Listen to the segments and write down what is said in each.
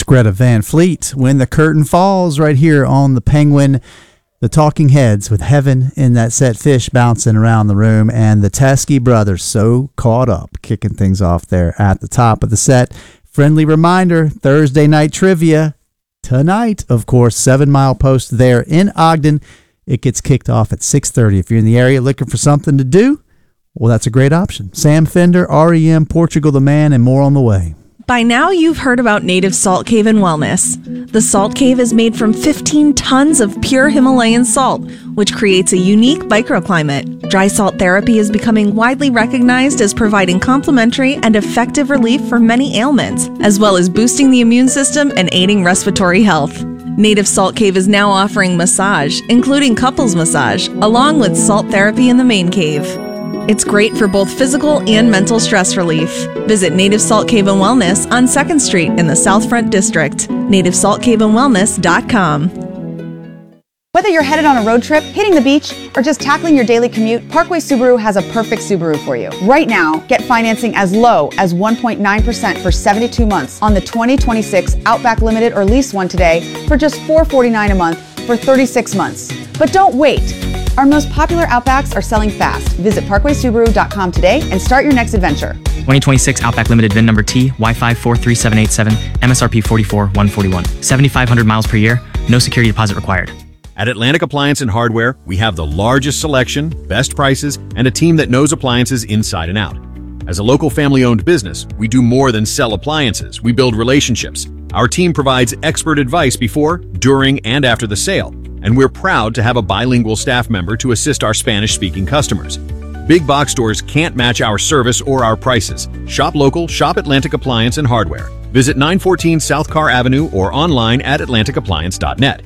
Greta Van Fleet, When the Curtain Falls, right here on the Penguin. The Talking Heads with Heaven in that set, Fish bouncing around the room, and the Teskey Brothers, So Caught Up, kicking things off there at the top of the set. Friendly reminder, Thursday night trivia tonight, of course, 7 Mile Post there in Ogden. It gets kicked off at 6:30. If you're in the area looking for something to do, well, that's a great option. Sam Fender, REM, Portugal the Man, and more on the way. By now, you've heard about Native Salt Cave and Wellness. The Salt Cave is made from 15 tons of pure Himalayan salt, which creates a unique microclimate. Dry salt therapy is becoming widely recognized as providing complementary and effective relief for many ailments, as well as boosting the immune system and aiding respiratory health. Native Salt Cave is now offering massage, including couples massage, along with salt therapy in the main cave. It's great for both physical and mental stress relief. Visit Native Salt Cave and Wellness on 2nd Street in the South Front District. NativeSaltCaveandWellness.com. Whether you're headed on a road trip, hitting the beach, or just tackling your daily commute, Parkway Subaru has a perfect Subaru for you. Right now, get financing as low as 1.9% for 72 months on the 2026 Outback Limited or Lease One today for just $449 a month for 36 months. But don't wait. Our most popular Outbacks are selling fast. Visit parkwaysubaru.com today and start your next adventure. 2026 Outback Limited VIN number T, Y5 43787, MSRP 44,141. 7,500 miles per year, no security deposit required. At Atlantic Appliance and Hardware, we have the largest selection, best prices, and a team that knows appliances inside and out. As a local family-owned business, we do more than sell appliances. We build relationships. Our team provides expert advice before, during, and after the sale. And we're proud to have a bilingual staff member to assist our Spanish-speaking customers. Big box stores can't match our service or our prices. Shop local, shop Atlantic Appliance and Hardware. Visit 914 South Carr Avenue or online at atlanticappliance.net.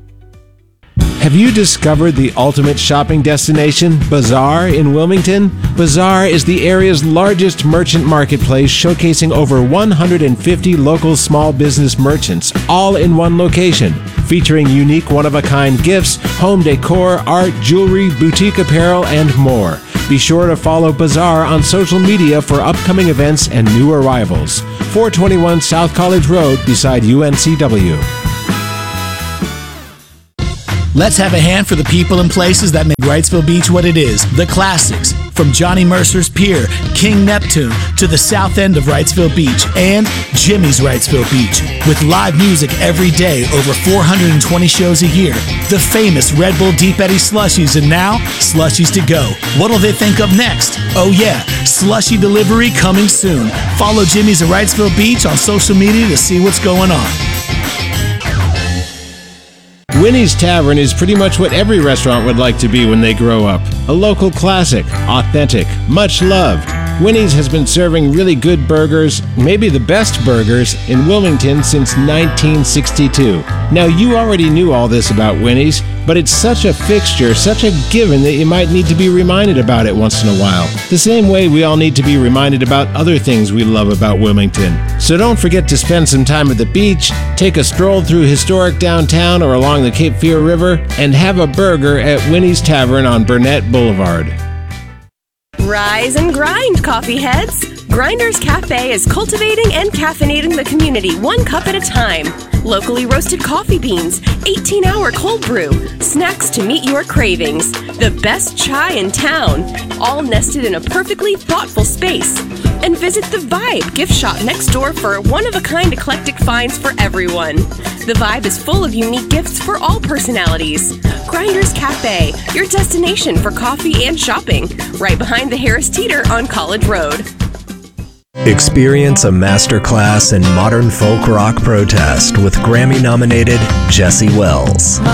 Have you discovered the ultimate shopping destination, Bazaar in Wilmington? Bazaar is the area's largest merchant marketplace, showcasing over 150 local small business merchants, all in one location, featuring unique one-of-a-kind gifts, home decor, art, jewelry, boutique apparel, and more. Be sure to follow Bazaar on social media for upcoming events and new arrivals. 421 South College Road beside UNCW. Let's have a hand for the people and places that make Wrightsville Beach what it is. The classics, from Johnny Mercer's Pier, King Neptune, to the south end of Wrightsville Beach, and Jimmy's Wrightsville Beach. With live music every day, over 420 shows a year, the famous Red Bull Deep Eddy Slushies, and now, Slushies to go. What'll they think of next? Oh yeah, Slushie delivery coming soon. Follow Jimmy's at Wrightsville Beach on social media to see what's going on. Winnie's Tavern is pretty much what every restaurant would like to be when they grow up. A local classic, authentic, much loved. Winnie's has been serving really good burgers, maybe the best burgers, in Wilmington since 1962. Now, you already knew all this about Winnie's, but it's such a fixture, such a given that you might need to be reminded about it once in a while. The same way we all need to be reminded about other things we love about Wilmington. So don't forget to spend some time at the beach, take a stroll through historic downtown or along the Cape Fear River, and have a burger at Winnie's Tavern on Burnett Boulevard. Rise and grind, coffee heads! Grinders Cafe is cultivating and caffeinating the community one cup at a time. Locally roasted coffee beans, 18-hour cold brew, snacks to meet your cravings, the best chai in town, all nested in a perfectly thoughtful space. And visit the Vibe gift shop next door for one-of-a-kind eclectic finds for everyone. The Vibe is full of unique gifts for all personalities. Grinders Cafe, your destination for coffee and shopping, right behind the Harris Teeter on College Road. Experience a masterclass in modern folk rock protest with Grammy-nominated Jesse Wells.